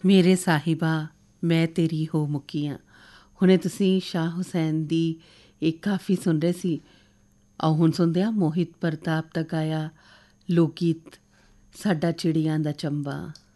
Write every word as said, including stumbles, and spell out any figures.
ਮੇਰੇ ਸਾਹਿਬਾ ਮੈਂ ਤੇਰੀ ਹੋ ਮੁੱਕੀ ਹਾਂ। ਹੁਣੇ ਤੁਸੀਂ ਸ਼ਾਹ ਹੁਸੈਨ ਦੀ ਇੱਕ ਕਾਫੀ ਸੁਣ ਰਹੇ ਸੀ। ਆਓ ਹੁਣ ਸੁਣਦੇ ਹਾਂ ਮੋਹਿਤ ਪ੍ਰਤਾਪ ਦਾ ਗਾਇਆ ਲੋਕ ਗੀਤ ਸਾਡਾ ਚਿੜੀਆਂ ਦਾ ਚੰਬਾ।